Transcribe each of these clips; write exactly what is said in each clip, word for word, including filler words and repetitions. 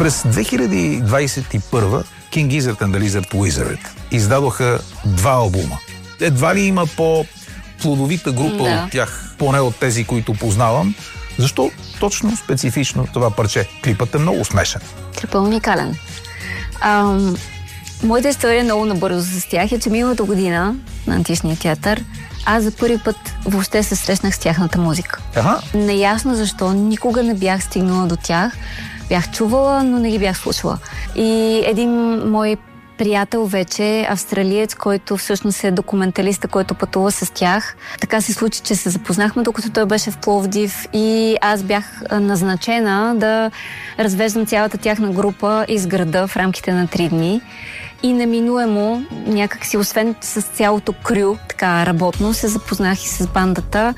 През две хиляди двадесет и първа King Gizzard and the Lizard Wizard издадоха два албума. Едва ли има по-плодовита група да. от тях, поне от тези, които познавам. Защо точно специфично това парче? Клипът е много смешен. Клипът е уникален. Ам, моята история много набързо с тях е, че миналата година на Античния театър аз за първи път въобще се срещнах с тяхната музика. Ага. Неясно защо, никога не бях стигнала до тях. Бях чувала, но не ги бях слушала. И един мой приятел вече, австралиец, който всъщност е документалиста, който пътува с тях. Така се случи, че се запознахме, докато той беше в Пловдив и аз бях назначена да развеждам цялата тяхна група из града в рамките на три дни. И неминуемо, някак си, освен с цялото крю, така работно, се запознах и с бандата.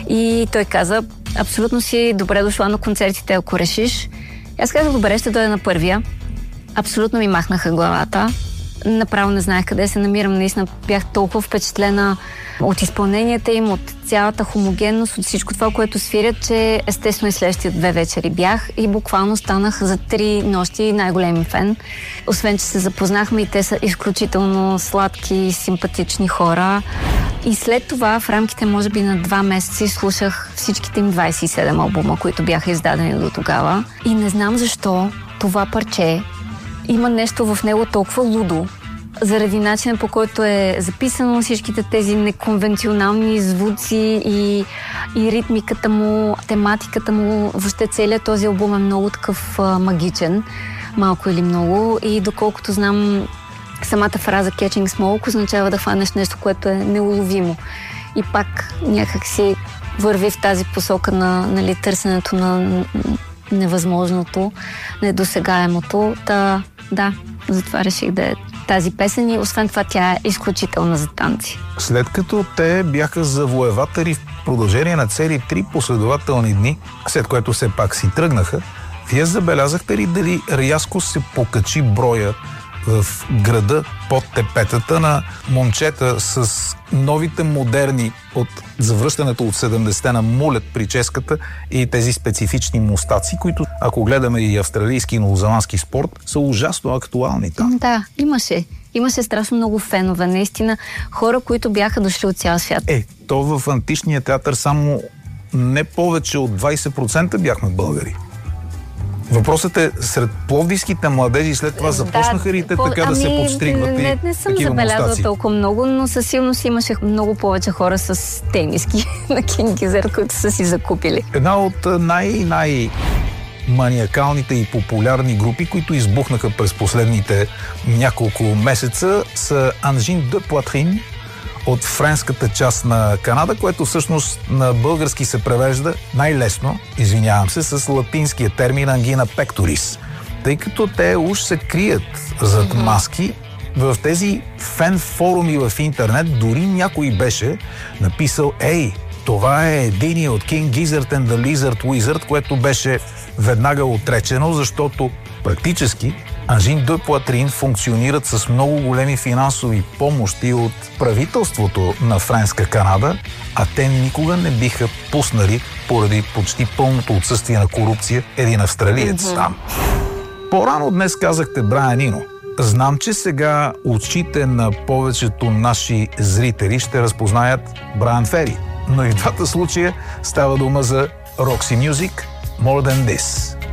И той каза, абсолютно си добре дошла на концертите, ако решиш. Аз казах, добре, ще дойда на първия. Абсолютно ми махнаха главата. Направо не знаех къде се намирам. Наистина бях толкова впечатлена от изпълненията им, от цялата хомогенност, от всичко това, което свирят, че естествено и следващите две вечери бях и буквално станах за три нощи най-големи фен. Освен, че се запознахме и те са изключително сладки, симпатични хора. И след това, в рамките може би на два месеца, слушах всичките им двадесет и седем албума, които бяха издадени до тогава. И не знам защо това парче има нещо в него толкова лудо, заради начина, по който е записано, всичките тези неконвенционални звуци и, и ритмиката му, тематиката му, въобще целият този албум е много такъв а, магичен, малко или много. И доколкото знам, самата фраза Catching Smoke означава да хванеш нещо, което е неуловимо. И пак някак си върви в тази посока на, нали, търсенето на невъзможното, недосегаемото. Та, да, затова реших да е тази песен и освен това тя е изключителна за танци. След като те бяха завоеватели в продължение на цели три последователни дни, след което все пак си тръгнаха, вие забелязахте ли дали рязко се покачи броя в града под тепетата на момчета с новите модерни от завръщането от седемдесетте на мулет прическата и тези специфични мустаци, които, ако гледаме и австралийски и новозеландски спорт, са ужасно актуални там. Да, имаше. Имаше страшно много фенове, наистина. Хора, които бяха дошли от цял свят. Е, то в Античния театър само не повече от двадесет процента бяхме българи. Въпросът е, сред пловдивските младежи след това започнаха ли те по... така ами, да се подстригват и не, не съм такива забелязала мустаци? толкова много, но със сигурност имаше много повече хора с тениски на King Gizzard, които са си закупили. Една от най-най маниакалните и популярни групи, които избухнаха през последните няколко месеца, са Angine de Poitrine от френската част на Канада, което всъщност на български се превежда най-лесно, извинявам се, с латинския термин Angina pectoris. Тъй като те уж се крият зад маски, в тези фен форуми в интернет дори някой беше написал: ей, това е единия от King Gizzard and the Lizard Wizard, което беше веднага отречено, защото практически Angine de Poitrine функционират с много големи финансови помощи от правителството на Френска Канада, а те никога не биха пуснали, поради почти пълното отсъствие на корупция, един австралиец mm-hmm. там. По-рано днес казахте Брайан Ино. Знам, че сега очите на повечето наши зрители ще разпознаят Брайан Фери, но и в двата случая става дума за Roxy Music, More Than This.